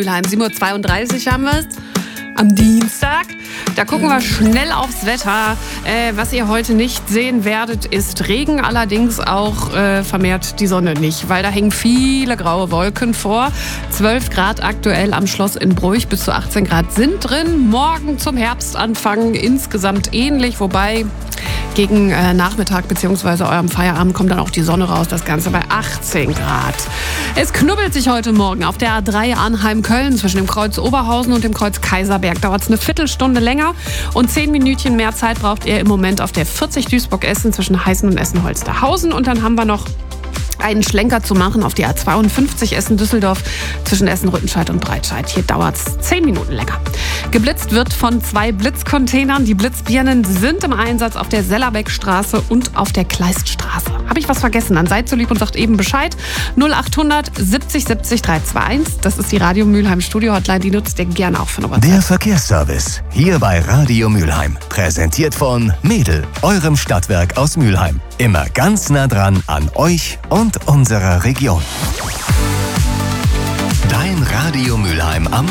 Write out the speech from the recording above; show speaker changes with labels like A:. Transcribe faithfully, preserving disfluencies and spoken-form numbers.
A: sieben Uhr zweiunddreißig haben wir es. Am Dienstag. Da gucken wir schnell aufs Wetter. Äh, was ihr heute nicht sehen werdet, ist Regen, allerdings auch äh, vermehrt die Sonne nicht, weil da hängen viele graue Wolken vor. zwölf Grad aktuell am Schloss in Bruch, bis zu achtzehn Grad sind drin. Morgen zum Herbstanfang insgesamt ähnlich, wobei gegen äh, Nachmittag bzw. eurem Feierabend kommt dann auch die Sonne raus, das Ganze bei achtzehn Grad. Es knubbelt sich heute Morgen auf der A drei Arnheim-Köln zwischen dem Kreuz Oberhausen und dem Kreuz Kaiserberg. Dauert es eine Viertelstunde länger und zehn Minütchen mehr Zeit braucht ihr im Moment auf der vierzig Duisburg-Essen zwischen Heißen und Essen-Holsterhausen. Und dann haben wir noch einen Schlenker zu machen auf die A zweiundfünfzig Essen-Düsseldorf zwischen Essen-Rüttenscheid und Breitscheid. Hier dauert es zehn Minuten länger. Geblitzt wird von zwei Blitzcontainern. Die Blitzbirnen sind im Einsatz auf der Sellerbeckstraße und auf der Kleiststraße. Habe ich was vergessen? Dann seid so lieb und sagt eben Bescheid. null achthundert siebzig siebzig dreihundertzweiundundzwanzig. Das ist die Radio Mülheim Studio Hotline. Die nutzt ihr gerne auch für eine WhatsApp.
B: Der Verkehrsservice. Hier bei Radio Mülheim. Präsentiert von Mädel, eurem Stadtwerk aus Mülheim. Immer ganz nah dran an euch und unserer Region. Dein Radio Mülheim am